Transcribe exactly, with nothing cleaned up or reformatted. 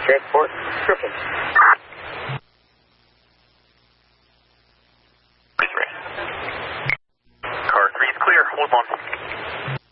Transport, triple. Car three is clear. Hold on.